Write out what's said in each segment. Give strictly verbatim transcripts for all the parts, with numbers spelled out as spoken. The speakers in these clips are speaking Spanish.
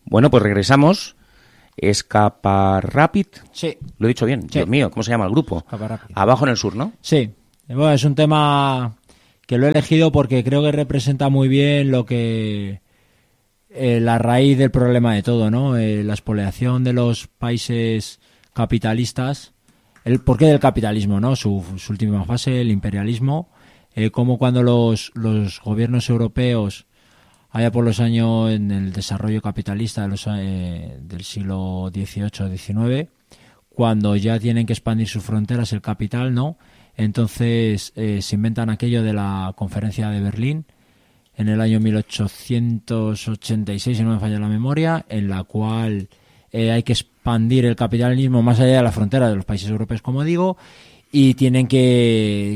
Bueno, pues regresamos. Escaparrápid. Sí. Lo he dicho bien. Sí. Dios mío, ¿cómo se llama el grupo? Escaparrápid. Abajo en el sur, ¿no? Sí. Bueno, es un tema que lo he elegido porque creo que representa muy bien lo que eh, la raíz del problema de todo, ¿no? Eh, la expoliación de los países capitalistas, el porqué del capitalismo, ¿no? Su, su última fase, el imperialismo, eh, como cuando los, los gobiernos europeos, allá por los años en el desarrollo capitalista de los, eh, del siglo dieciocho diecinueve, cuando ya tienen que expandir sus fronteras el capital, ¿no? Entonces eh, se inventan aquello de la Conferencia de Berlín en el año mil ochocientos ochenta y seis, si no me falla la memoria, en la cual eh, hay que expandir el capitalismo más allá de la frontera de los países europeos, como digo, y tienen que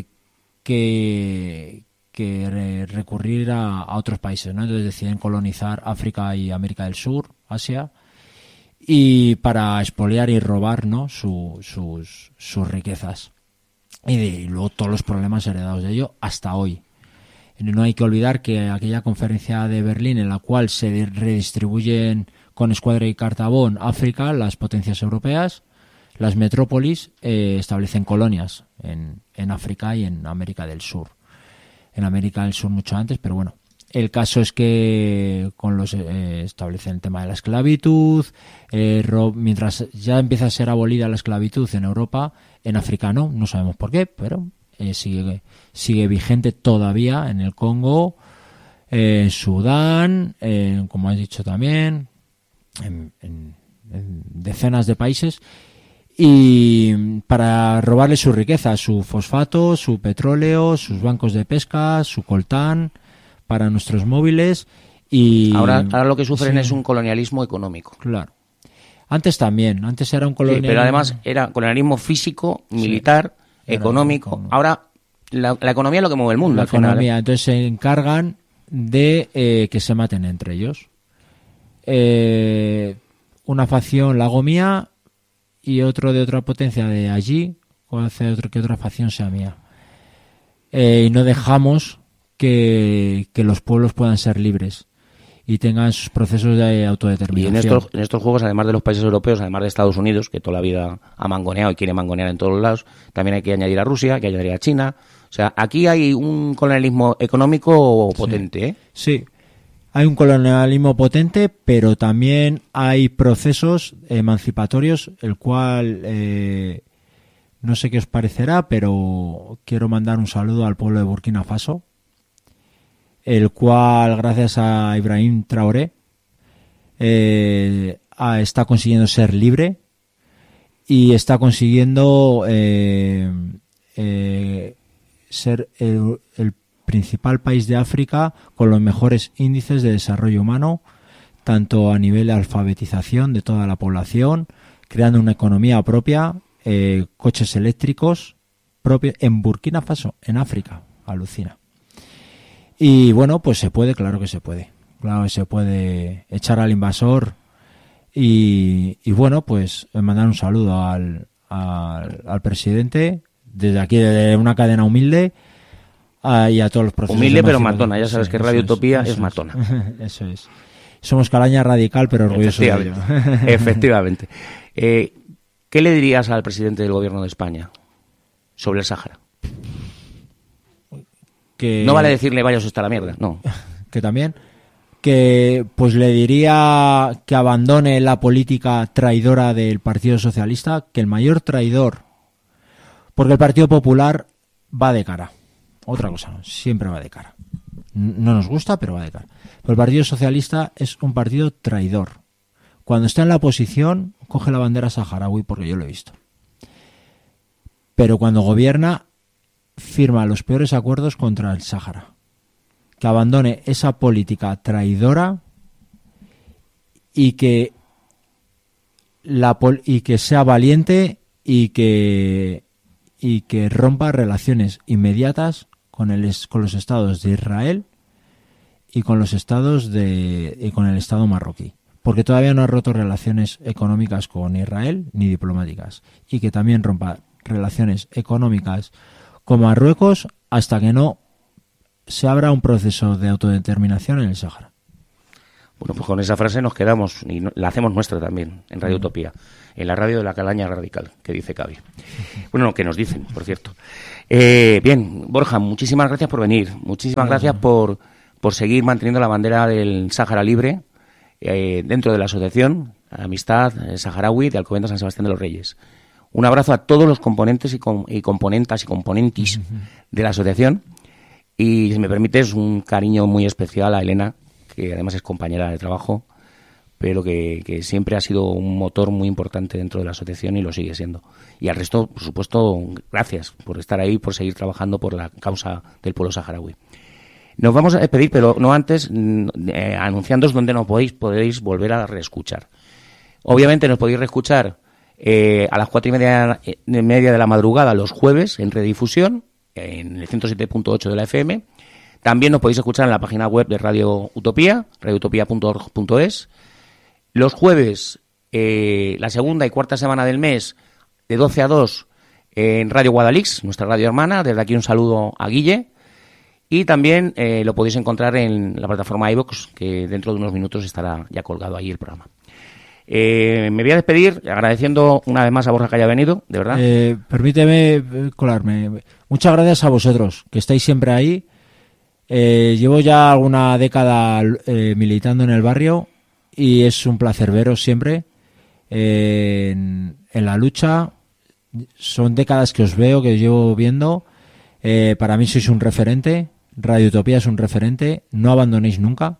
que, que re- recurrir a, a otros países, ¿no? Entonces deciden colonizar África y América del Sur, Asia, y para expoliar y robar, ¿no? Su, sus, sus riquezas. Y, de, y luego todos los problemas heredados de ello hasta hoy. No hay que olvidar que aquella conferencia de Berlín en la cual se redistribuyen con escuadra y cartabón África, las potencias europeas, las metrópolis eh, establecen colonias en, en África y en América del Sur. En América del Sur mucho antes, pero bueno. El caso es que con los eh, establecen el tema de la esclavitud, eh, ro- mientras ya empieza a ser abolida la esclavitud en Europa, en África no, no sabemos por qué, pero eh, sigue sigue vigente todavía en el Congo, eh, en Sudán, eh, como has dicho también, en, en, en decenas de países, y para robarle su riqueza, su fosfato, su petróleo, sus bancos de pesca, su coltán, para nuestros móviles. Y Ahora, ahora lo que sufren sí, es un colonialismo económico. claro. Antes también, antes era un Sí, colonialismo. pero además era colonialismo físico, militar, Era económico. económico. Ahora, la, la economía es lo que mueve el mundo. la al final, economía. ¿eh? Entonces se encargan de eh, que se maten entre ellos. Eh, una facción la hago mía y otro de otra potencia de allí o hace otro que otra facción sea mía. Eh, y no dejamos que, que los pueblos puedan ser libres y tengan sus procesos de Y autodeterminación. en estos, en estos juegos, además de los países europeos, además de Estados Unidos, que toda la vida ha mangoneado y quiere mangonear en todos los lados, también hay que añadir a Rusia, hay que añadir a China. O sea, aquí hay un colonialismo económico potente, ¿eh? Sí, hay un colonialismo potente, pero también hay procesos emancipatorios, el cual eh, no sé qué os parecerá, pero quiero mandar un saludo al pueblo de Burkina Faso, el cual, gracias a Ibrahim Traoré, eh, ah, está consiguiendo ser libre y está consiguiendo eh, eh, ser el, el principal país de África con los mejores índices de desarrollo humano, tanto a nivel de alfabetización de toda la población, creando una economía propia, eh, coches eléctricos propios en Burkina Faso, en África, alucina. Y bueno, pues se puede, claro que se puede, claro que se puede echar al invasor y, y bueno, pues mandar un saludo al, al, al presidente desde aquí, desde una cadena humilde, a, y a todos los procesos. Humilde pero emancipatorios. matona, ya sabes Sí, que eso Radio es, Utopía eso es matona. Eso es. Somos calaña radical pero orgulloso de ello. Efectivamente. Efectivamente. Eh, ¿Qué le dirías al presidente del gobierno de España sobre el Sáhara? Que, No vale decirle vaya usted a la mierda, no. que también que pues le diría que abandone la política traidora del Partido Socialista, que el mayor traidor, porque el Partido Popular va de cara, otra cosa no, siempre va de cara, no nos gusta pero va de cara, pero el Partido Socialista es un partido traidor. Cuando está en la oposición coge la bandera saharaui, porque yo lo he visto, pero cuando gobierna firma los peores acuerdos contra el Sáhara. Que abandone esa política traidora y que la pol- y que sea valiente y que y que rompa relaciones inmediatas con el es- con los estados de Israel y con los estados de y con el estado marroquí, porque todavía no ha roto relaciones económicas con Israel ni diplomáticas, y que también rompa relaciones económicas con Marruecos hasta que no se abra un proceso de autodeterminación en el Sáhara. Bueno, pues con esa frase nos quedamos y no, la hacemos nuestra también en Radio Utopía, en la radio de la Calaña Radical, que dice Cavi. Bueno, que nos dicen, por cierto. Eh, bien, Borja, muchísimas gracias por venir. Muchísimas gracias por, por seguir manteniendo la bandera del Sáhara Libre eh, dentro de la asociación Amistad Saharaui de Alcobendas San Sebastián de los Reyes. Un abrazo a todos los componentes y, com y componentas y componentis de la asociación. Y, si me permites, un cariño muy especial a Elena, que además es compañera de trabajo, pero que, que siempre ha sido un motor muy importante dentro de la asociación y lo sigue siendo. Y al resto, por supuesto, gracias por estar ahí, por seguir trabajando por la causa del pueblo saharaui. Nos vamos a despedir, pero no antes, eh, anunciándoos dónde nos podéis, podéis volver a reescuchar. Obviamente nos podéis reescuchar eh, a las cuatro y media, eh, media de la madrugada los jueves en redifusión, en el ciento siete punto ocho de la F M. También nos podéis escuchar en la página web de Radio Utopía, radio utopía punto org punto es. Los jueves, eh, la segunda y cuarta semana del mes, de doce a dos, en Radio Guadalix, nuestra radio hermana. Desde aquí un saludo a Guille. Y también eh, lo podéis encontrar en la plataforma iVoox, que dentro de unos minutos estará ya colgado ahí el programa. Eh, me voy a despedir agradeciendo una vez más a Borja que haya venido, de verdad. Eh, permíteme colarme. Muchas gracias a vosotros, que estáis siempre ahí. Eh, llevo ya alguna década eh, militando en el barrio y es un placer veros siempre eh, en, en la lucha. Son décadas que os veo, que os llevo viendo. Eh, para mí sois un referente. Radio Utopía es un referente. No abandonéis nunca.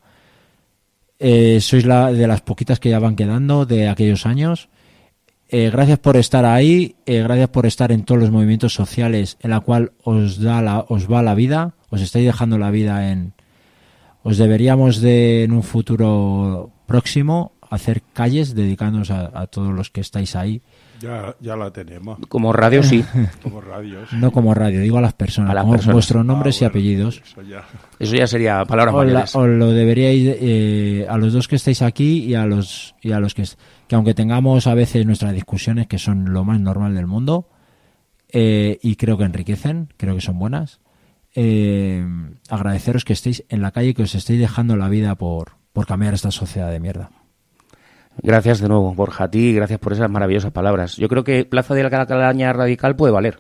Eh, sois la, de las poquitas que ya van quedando de aquellos años. Eh, gracias por estar ahí, eh, gracias por estar en todos los movimientos sociales en la cual os da la, os va la vida, os estáis dejando la vida en. Os deberíamos de en un futuro próximo hacer calles dedicándonos a, a todos los que estáis ahí. Ya, ya la tenemos. Como radio, sí. Como radios. No como radio, digo a las personas, a las como personas. Vuestros nombres Ah, bueno, y apellidos. Eso ya. Eso ya sería palabras Os, la, mayores. os lo deberíais eh, a los dos que estáis aquí y a los y a los que que aunque tengamos a veces nuestras discusiones que son lo más normal del mundo eh, y creo que enriquecen, creo que son buenas, eh, agradeceros que estéis en la calle, que os estéis dejando la vida por por cambiar esta sociedad de mierda. Gracias de nuevo, Borja, a ti, gracias por esas maravillosas palabras. Yo creo que Plaza de la Calaña Radical puede valer.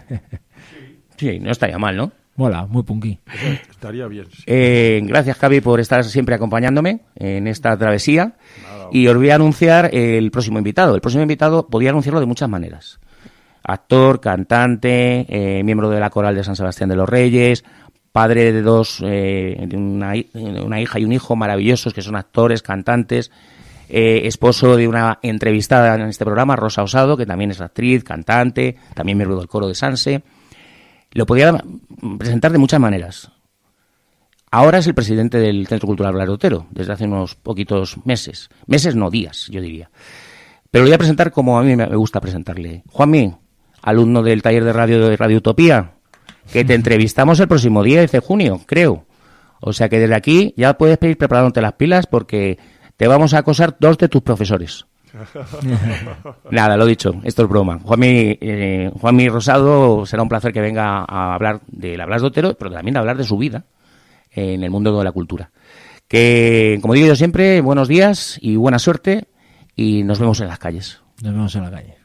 Sí, no estaría mal, ¿no? Mola, muy punky. Estaría bien. Sí. Eh, gracias, Javi, por estar siempre acompañándome en esta travesía. Nada, Y os voy a anunciar el próximo invitado. El próximo invitado podía anunciarlo de muchas maneras. Actor, cantante, eh, miembro de la coral de San Sebastián de los Reyes, padre de dos, eh, de una, una hija y un hijo maravillosos que son actores, cantantes. Eh, esposo de una entrevistada en este programa, Rosa Osado, que también es actriz, cantante, también miembro del coro de Sanse. Lo podía presentar de muchas maneras. Ahora es el presidente del Centro Cultural Blas de Otero, desde hace unos poquitos meses. Meses, no días, yo diría. Pero lo voy a presentar como a mí me gusta presentarle. Juanmi, alumno del taller de radio de Radio Utopía, que te entrevistamos el próximo diez de junio, creo. O sea que desde aquí ya puedes ir preparándote las pilas porque te vamos a acosar dos de tus profesores. Nada, lo dicho, esto es broma. Juanmi, eh, Juanmi Rosado, será un placer que venga a hablar de la Blas de Otero, pero también de hablar de su vida en el mundo de la cultura. Que, como digo yo siempre, buenos días y buena suerte y nos vemos en las calles. Nos vemos en la calle.